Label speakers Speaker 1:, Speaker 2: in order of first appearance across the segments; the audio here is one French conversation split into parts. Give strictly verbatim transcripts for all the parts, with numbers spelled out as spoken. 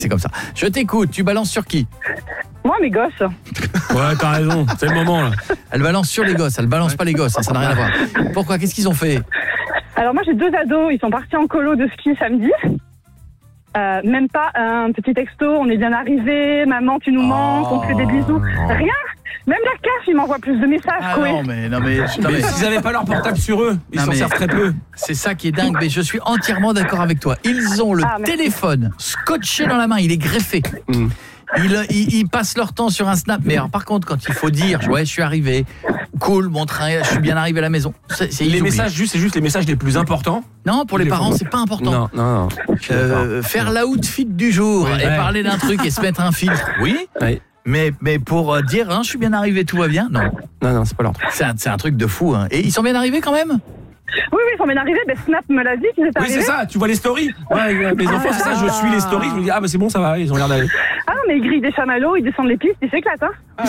Speaker 1: C'est comme ça. Je t'écoute, tu balances sur qui?
Speaker 2: Moi, mes gosses.
Speaker 3: Ouais, t'as raison, c'est le moment là.
Speaker 1: Elle balance sur les gosses, elle balance pas les gosses, hein, ça n'a rien à voir. Pourquoi? Qu'est-ce qu'ils ont fait?
Speaker 2: Alors moi, j'ai deux ados, ils sont partis en colo de ski samedi. Euh, même pas un petit texto, on est bien arrivés, maman tu nous manques, on te fait des bisous. Rien. Même la C A F, ils m'envoient plus de messages.
Speaker 1: Ah
Speaker 2: Chloé.
Speaker 1: non mais non mais, non,
Speaker 3: Mais
Speaker 1: mais
Speaker 3: s'ils avaient pas leur portable sur eux, ils
Speaker 1: Non,
Speaker 3: s'en
Speaker 1: mais-
Speaker 3: servent très peu.
Speaker 1: c'est ça qui est dingue, mais je suis entièrement d'accord avec toi. Ils ont le
Speaker 2: Ah, merci.
Speaker 1: téléphone scotché dans la main, il est greffé.
Speaker 3: Mm.
Speaker 1: Ils, ils, ils passent leur temps sur un snap. Mais alors, par contre, quand il faut dire, ouais, je suis arrivé, cool, mon train, je suis bien arrivé à la maison. C'est, c'est, ils
Speaker 3: Les
Speaker 1: oublient.
Speaker 3: messages, juste, c'est juste les messages les plus importants.
Speaker 1: Non, pour les
Speaker 3: Ils le
Speaker 1: parents,
Speaker 3: font.
Speaker 1: c'est pas important.
Speaker 3: Non, non, non.
Speaker 1: Euh, faire l'outfit du jour
Speaker 3: Ouais.
Speaker 1: et
Speaker 3: Ouais.
Speaker 1: parler d'un truc et se mettre un filtre, oui.
Speaker 3: Ouais.
Speaker 1: Mais, mais pour euh, dire, hein, je suis bien arrivé, tout va bien, non.
Speaker 3: Non, non, c'est pas leur truc.
Speaker 1: C'est un, c'est un truc de fou. Hein. Et ils sont bien arrivés quand même?
Speaker 2: Oui, oui, ils sont bien arrivés. Ben, Snap me l'a dit qu'ils étaient
Speaker 3: Oui, c'est
Speaker 2: arrivés.
Speaker 3: ça, tu vois les stories. Ouais, mes enfants, c'est ça, je suis les stories, je me dis, ah, bah c'est bon, ça va, ils ont l'air d'aller.
Speaker 2: Ah non, mais ils grillent des chamallows, ils descendent les pistes, ils s'éclatent. Hein.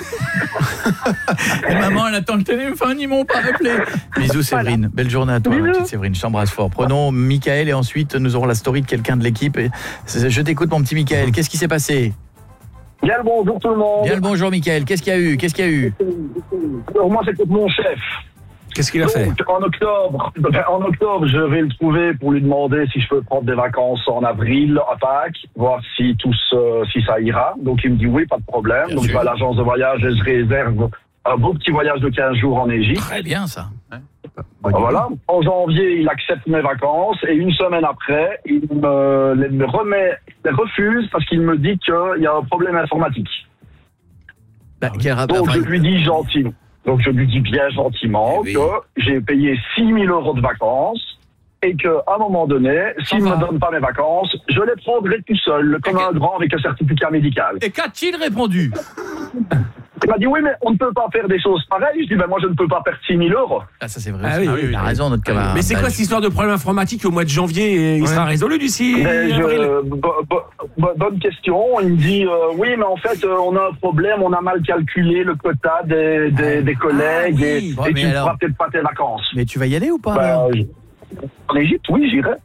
Speaker 1: Et maman, elle attend le téléphone, ils m'ont pas appelé. Bisous Séverine, belle journée à toi, ma
Speaker 2: Bisous.
Speaker 1: petite Séverine, je t'embrasse fort. Prenons Mickaël et ensuite nous aurons la story de quelqu'un de l'équipe. Et je t'écoute mon petit Mickaël, qu'est-ce qui s'est passé?
Speaker 4: Bien le bonjour tout le monde.
Speaker 1: Bien le bonjour Mickaël, qu'est-ce qu'il y a eu? Qu'est-ce qu'il y a eu?
Speaker 4: Alors, moi, c'est mon chef.
Speaker 3: Qu'est-ce qu'il a fait?
Speaker 4: Donc, en octobre, ben, en octobre, je vais le trouver pour lui demander si je peux prendre des vacances en avril à Pâques, voir si tout se- si ça ira. Donc, il me dit oui, pas de problème.
Speaker 1: Bien
Speaker 4: Donc,
Speaker 1: sûr.
Speaker 4: je vais à l'agence de voyage et je réserve un beau petit voyage de quinze jours en Égypte.
Speaker 1: Très bien ça.
Speaker 4: Voilà. En janvier, il accepte mes vacances et une semaine après, il me les me remet, les refuse parce qu'il me dit qu'il y a un problème informatique.
Speaker 1: Bah, quel rapport?
Speaker 4: Donc,
Speaker 1: Enfin,
Speaker 4: je lui dis gentiment. Donc, je lui dis bien gentiment
Speaker 1: Eh oui.
Speaker 4: que j'ai payé six mille euros de vacances et qu'à un moment donné, s'il ne
Speaker 1: va.
Speaker 4: me donne pas mes vacances, je les prendrai tout seul, comme
Speaker 1: Et
Speaker 4: un
Speaker 1: que-
Speaker 4: grand avec un certificat médical.
Speaker 1: Et qu'a-t-il répondu?
Speaker 4: Il m'a dit, oui, mais on ne peut pas faire des choses pareilles. Je dis, ben moi, je ne peux pas perdre six mille euros.
Speaker 1: Ah ça c'est vrai.
Speaker 3: Ah oui, oui,
Speaker 1: il a
Speaker 3: oui.
Speaker 1: raison notre camarade.
Speaker 3: Mais c'est quoi cette histoire de problème informatique au mois de janvier et il
Speaker 1: Ouais.
Speaker 3: sera résolu d'ici
Speaker 4: Mais je-
Speaker 3: avril?
Speaker 4: bo- bo- bo- bonne question. Il me dit, euh, oui, mais en fait, euh, on a un problème, on a mal calculé le quota des, des, des collègues
Speaker 3: oui.
Speaker 4: et,
Speaker 1: Ouais,
Speaker 4: et
Speaker 1: mais
Speaker 4: tu ne
Speaker 1: alors-
Speaker 4: feras peut-être pas tes vacances.
Speaker 1: Mais tu vas y aller ou pas?
Speaker 4: Ben,
Speaker 1: alors
Speaker 4: je- en Égypte, oui, j'irai.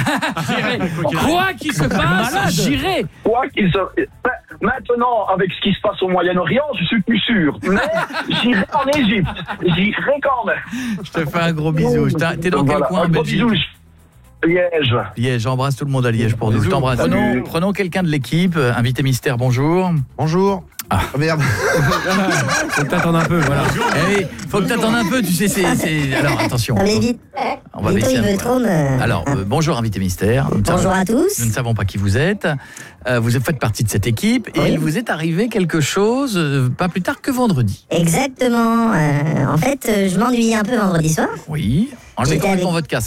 Speaker 3: Quoi qui se passe?
Speaker 1: J'irai.
Speaker 4: Quoi qu'il se... Ben, maintenant, avec ce qui se passe au Moyen-Orient, je suis plus sûr. Mais j'irai en Égypte. J'irai quand même.
Speaker 1: Je te fais un gros bisou. Je t'ai- T'es dans quel
Speaker 4: Voilà.
Speaker 1: coin en
Speaker 4: Un gros
Speaker 1: Belgique?
Speaker 4: bisou. Liège.
Speaker 1: Liège, j'embrasse tout le monde à Liège pour nous. Je
Speaker 3: Bisous.
Speaker 1: t'embrasse.
Speaker 4: Salut.
Speaker 1: Prenons, prenons quelqu'un de l'équipe. Euh, Invité mystère, bonjour.
Speaker 5: Bonjour. Ah merde.
Speaker 3: Faut que t'attendes un peu, voilà.
Speaker 1: Eh oui, faut que t'attendes un peu, tu sais, c'est... c'est- Alors, attention.
Speaker 6: Non mais vite,
Speaker 1: On va
Speaker 6: Vito
Speaker 1: baisser
Speaker 6: il
Speaker 1: un
Speaker 6: veut
Speaker 1: peu.
Speaker 6: trop me...
Speaker 1: Alors, euh, bonjour invité mystère. Nous ne
Speaker 6: Bonjour
Speaker 1: savons-
Speaker 6: à tous.
Speaker 1: Nous ne savons pas qui vous êtes. Euh, vous faites partie de cette équipe et
Speaker 6: Oui.
Speaker 1: il vous est arrivé quelque chose euh, pas plus tard que vendredi.
Speaker 6: Exactement. euh, en fait, euh, je m'ennuyais un peu vendredi soir.
Speaker 1: Oui. Enlevez
Speaker 6: J'étais
Speaker 1: complètement
Speaker 6: avec-
Speaker 1: votre casque.